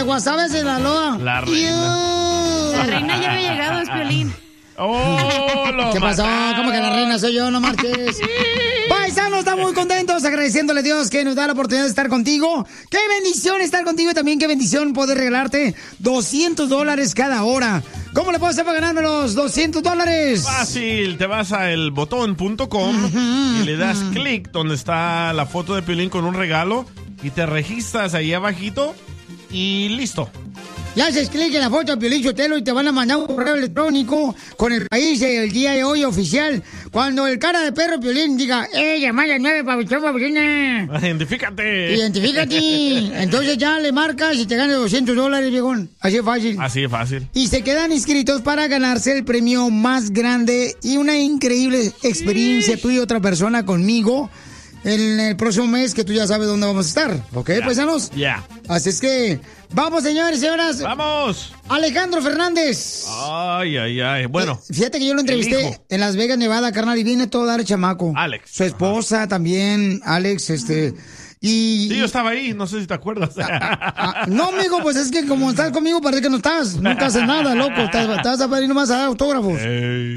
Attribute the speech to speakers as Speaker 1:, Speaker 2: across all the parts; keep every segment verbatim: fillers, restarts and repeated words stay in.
Speaker 1: Guasave, Sinaloa.
Speaker 2: La reina.
Speaker 3: La reina ya había llegado, es Piolín.
Speaker 2: Oh, lo
Speaker 1: ¿Qué pasó?
Speaker 2: mataron.
Speaker 1: ¿Cómo que la reina soy yo? No marches. Paisanos, estamos muy contentos, agradeciéndole a Dios que nos da la oportunidad de estar contigo. Qué bendición estar contigo y también qué bendición poder regalarte doscientos dólares cada hora. ¿Cómo le puedo hacer para ganarme los doscientos dólares?
Speaker 2: Fácil, te vas a el botón punto com y le das clic donde está la foto de Piolín con un regalo y te registras ahí abajito y listo.
Speaker 1: Le haces clic en la foto de Piolín Sotelo y te van a mandar un correo electrónico con el país el día de hoy oficial. Cuando el cara de perro Piolín diga, ¡eh, llamada a nueve, pabuchón, pabuchona!
Speaker 2: Identifícate.
Speaker 1: Identifícate. Entonces ya le marcas y te ganas doscientos dólares, viejón. Así es fácil.
Speaker 2: Así es fácil.
Speaker 1: Y se quedan inscritos para ganarse el premio más grande y una increíble experiencia tú y otra persona conmigo en el próximo mes, que tú ya sabes dónde vamos a estar. ¿Ok,
Speaker 2: Ya.
Speaker 1: paisanos?
Speaker 2: Ya.
Speaker 1: Así es que, vamos, señores y señoras.
Speaker 2: ¡Vamos!
Speaker 1: Alejandro Fernández.
Speaker 2: Ay, ay, ay. Bueno.
Speaker 1: Eh, Fíjate que yo lo
Speaker 2: el
Speaker 1: entrevisté
Speaker 2: hijo.
Speaker 1: en Las Vegas, Nevada, carnal, y viene a todo dar el chamaco.
Speaker 2: Alex.
Speaker 1: Su esposa también, Alex, este... Y,
Speaker 2: Sí, yo estaba ahí, no sé si te acuerdas.
Speaker 1: Ah, no, amigo, pues es que como estás conmigo parece que no estás. Nunca haces nada, loco. Estás, estás a venir nomás a dar autógrafos.
Speaker 2: Ey.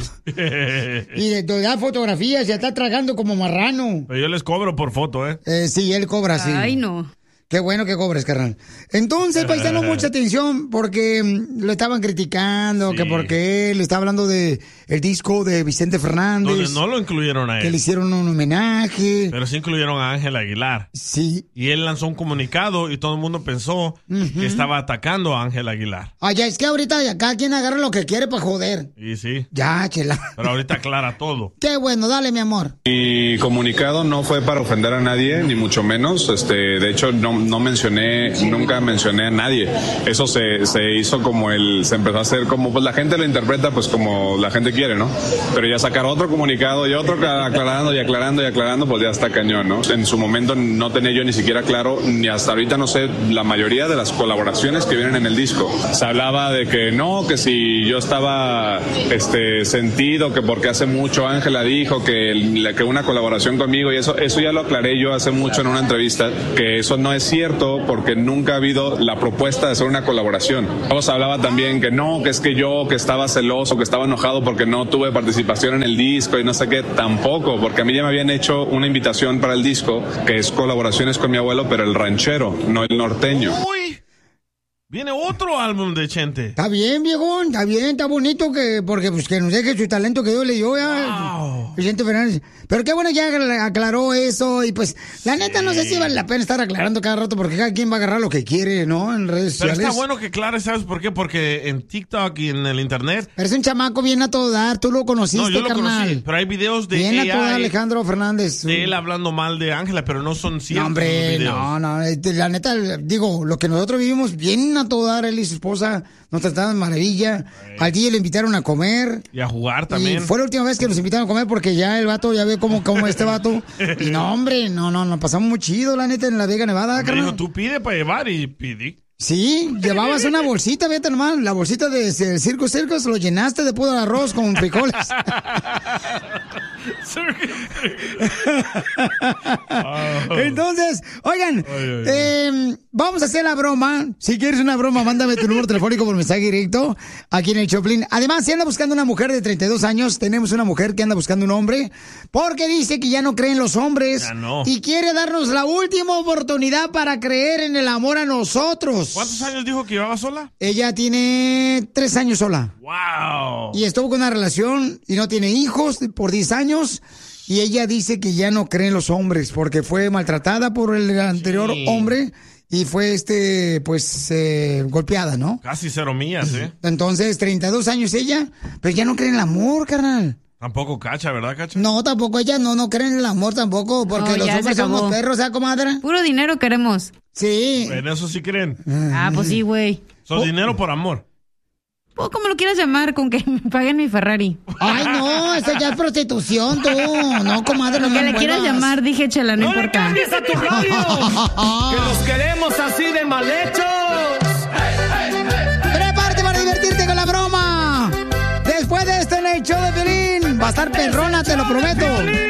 Speaker 1: Y de, de dar fotografías, se está tragando como marrano.
Speaker 2: Pero yo les cobro por foto, ¿eh?
Speaker 1: Eh, sí, él cobra, sí.
Speaker 3: Ay, no.
Speaker 1: Qué bueno que cobres, carnal. Entonces, paisano, mucha atención porque mm, lo estaban criticando,
Speaker 2: Sí.
Speaker 1: que porque él está hablando de el disco de Vicente Fernández,
Speaker 2: Donde no lo incluyeron a
Speaker 1: que le
Speaker 2: él.
Speaker 1: hicieron un homenaje.
Speaker 2: Pero sí incluyeron a Ángel Aguilar.
Speaker 1: Sí.
Speaker 2: Y él lanzó un comunicado y todo el mundo pensó que estaba atacando a Ángel Aguilar.
Speaker 1: Ah, ya, es que ahorita ya cada quien agarra lo que quiere para joder.
Speaker 2: Y sí.
Speaker 1: Ya, chela.
Speaker 2: Pero ahorita aclara todo.
Speaker 1: Qué bueno, dale, mi amor.
Speaker 4: Mi comunicado no fue para ofender a nadie, ni mucho menos. Este, de hecho, no, no mencioné, nunca mencioné a nadie. Eso se, se hizo como el, se empezó a hacer como, pues la gente lo interpreta, pues como la gente quiere, ¿no? Pero ya sacar otro comunicado y otro aclarando y aclarando y aclarando, pues ya está cañón, ¿no? En su momento no tenía yo ni siquiera claro, ni hasta ahorita no sé, la mayoría de las colaboraciones que vienen en el disco. Se hablaba de que no, que si yo estaba, este, sentido, que porque hace mucho Ángela dijo que, el- que una colaboración conmigo y eso, eso ya lo aclaré yo hace mucho en una entrevista, que eso no es cierto porque nunca ha habido la propuesta de hacer una colaboración. Luego se hablaba también que no, que es que yo que estaba celoso, que estaba enojado porque no tuve participación en el disco y no sé qué, tampoco, porque a mí ya me habían hecho una invitación para el disco, que es colaboraciones con mi abuelo, pero el ranchero, no el norteño.
Speaker 2: ¡Uy! Viene otro álbum de Chente.
Speaker 1: Está bien, viejón, está bien, está bonito que, porque pues que nos deje su talento que Dios le dio ya.
Speaker 2: Wow.
Speaker 1: Vicente Fernández. Pero qué bueno ya aclaró eso y pues, la neta no sé si vale la pena estar aclarando cada rato porque cada quien va a agarrar lo que quiere, ¿no? En redes
Speaker 2: Pero
Speaker 1: sociales.
Speaker 2: está bueno que aclares, ¿sabes por qué? Porque en TikTok y en el internet.
Speaker 1: Eres un chamaco bien a todo dar, tú lo conociste,
Speaker 2: No, yo lo
Speaker 1: carnal.
Speaker 2: conocí, pero hay videos de
Speaker 1: Bien a todo dar,
Speaker 2: A I,
Speaker 1: Alejandro Fernández.
Speaker 2: de él hablando mal de Ángela, pero no son ciertos
Speaker 1: No, hombre,
Speaker 2: los videos.
Speaker 1: no, no, este, la neta, digo, lo que nosotros vivimos bien a todo dar, él y su esposa nos trataban de maravilla. Al día le invitaron a comer.
Speaker 2: Y a jugar también.
Speaker 1: Y fue la última vez que nos invitaron a comer porque ya el vato, ya ve cómo, cómo este vato. Y no, hombre, no, no, nos pasamos muy chido, la neta, en La Vega, Nevada,
Speaker 2: Me
Speaker 1: carnal.
Speaker 2: dijo, tú pide para llevar y pidí.
Speaker 1: Sí, llevabas una bolsita, fíjate nomás, la bolsita de Circo Circus, lo llenaste de puro arroz con frijoles. Entonces, oigan,
Speaker 2: Ay, ay, ay.
Speaker 1: eh, vamos a hacer la broma. Si quieres una broma, mándame tu número telefónico por mensaje directo aquí en el Choplin. Además, si anda buscando una mujer de treinta y dos años, tenemos una mujer que anda buscando un hombre porque dice que ya no cree en los hombres
Speaker 2: Ya no.
Speaker 1: y quiere darnos la última oportunidad para creer en el amor a nosotros.
Speaker 2: ¿Cuántos años dijo que llevaba sola?
Speaker 1: Ella tiene tres años sola.
Speaker 2: ¡Wow!
Speaker 1: Y estuvo con una relación y no tiene hijos por diez años. Y ella dice que ya no cree en los hombres porque fue maltratada por el anterior
Speaker 2: Sí.
Speaker 1: hombre y fue, este, pues, eh, golpeada, ¿no?
Speaker 2: Casi cero millas, ¿eh?
Speaker 1: Entonces, treinta y dos años ella, pero ya no cree en el amor, carnal.
Speaker 2: Tampoco cacha, ¿verdad, cacha?
Speaker 1: No, tampoco ella no, no cree en el amor tampoco porque
Speaker 3: No,
Speaker 1: los
Speaker 3: ya
Speaker 1: hombres
Speaker 3: se acabó.
Speaker 1: somos perros, ¿sabes, comadre?
Speaker 3: Puro dinero queremos.
Speaker 1: Sí.
Speaker 2: En eso sí creen.
Speaker 3: Ah, pues sí, güey.
Speaker 2: Son dinero por amor.
Speaker 3: O como lo quieras llamar, con que me paguen mi Ferrari.
Speaker 1: Ay, no, eso ya es prostitución, tú. No, comadre, no
Speaker 3: Lo que
Speaker 1: me
Speaker 3: le quieras
Speaker 1: muevas.
Speaker 3: llamar, dije, chela, no,
Speaker 5: ¡No le
Speaker 3: importa.
Speaker 5: cambies a tu radio! ¡Que los queremos así de mal hechos!
Speaker 1: Prepárate para divertirte con la broma. Después de esto en el show de Piolín, va a estar perrona, te lo prometo.